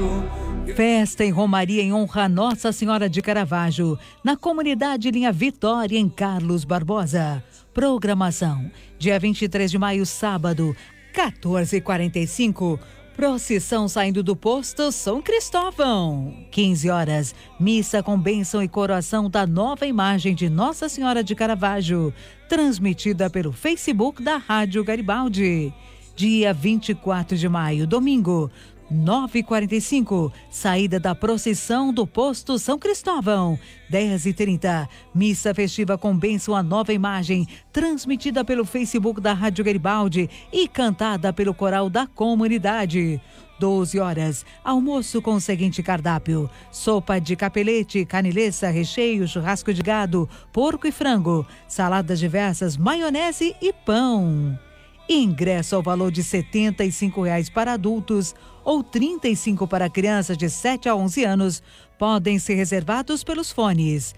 Festa em Romaria em honra a Nossa Senhora de Caravaggio, na comunidade Linha Vitória, em Carlos Barbosa. Programação: dia 23 de maio, sábado, 14h45. Procissão saindo do posto São Cristóvão. 15 horas, missa com bênção e coroação da nova imagem de Nossa Senhora de Caravaggio, transmitida pelo Facebook da Rádio Garibaldi. Dia 24 de maio, domingo, 9h45, saída da procissão do posto São Cristóvão. 10h30, missa festiva com bênção à nova imagem, transmitida pelo Facebook da Rádio Garibaldi e cantada pelo coral da comunidade. 12 horas, almoço com o seguinte cardápio: sopa de capelete, caneleça, recheio, churrasco de gado, porco e frango, saladas diversas, maionese e pão. Ingresso ao valor de R$ 75 para adultos ou R$ 35 para crianças de 7 a 11 anos. Podem ser reservados pelos fones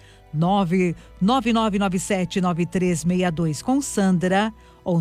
999979362 com Sandra ou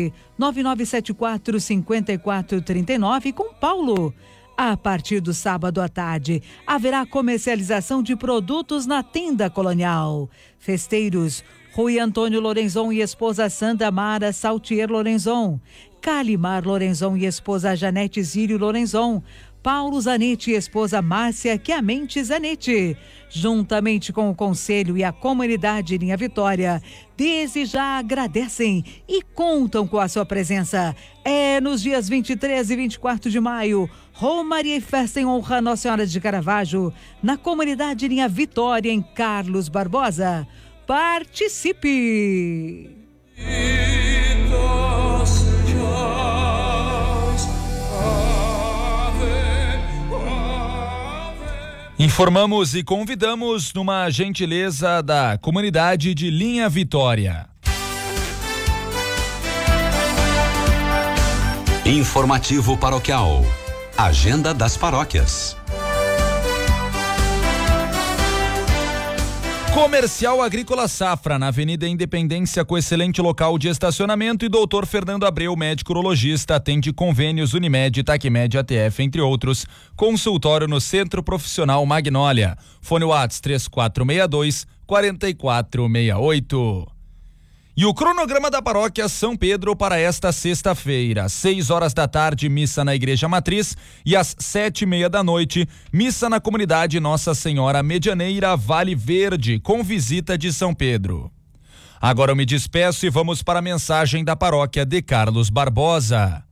999745439 com Paulo. A partir do sábado à tarde, haverá comercialização de produtos na Tenda Colonial. Festeiros: Rui Antônio Lorenzon e esposa Sandra Mara Saltier Lorenzon, Calimar Lorenzon e esposa Janete Zírio Lorenzon, Paulo Zanetti e esposa Márcia Chiamente Zanetti. Juntamente com o Conselho e a comunidade Linha Vitória, desde já agradecem e contam com a sua presença. É nos dias 23 e 24 de maio, Romaria e Festa em honra a Nossa Senhora de Caravaggio, na comunidade Linha Vitória, em Carlos Barbosa. Participe! Informamos e convidamos numa gentileza da comunidade de Linha Vitória. Informativo paroquial. Agenda das paróquias. Comercial Agrícola Safra, na Avenida Independência, com excelente local de estacionamento, e Dr. Fernando Abreu, médico urologista, atende convênios Unimed, Tacmed, ATF, entre outros. Consultório no Centro Profissional Magnólia. Fone Whats 3462-4468. E o cronograma da paróquia São Pedro para esta sexta-feira: 6 horas da tarde, missa na Igreja Matriz, e às 7:30 da noite, missa na comunidade Nossa Senhora Medianeira, Vale Verde, com visita de São Pedro. Agora eu me despeço e vamos para a mensagem da paróquia de Carlos Barbosa.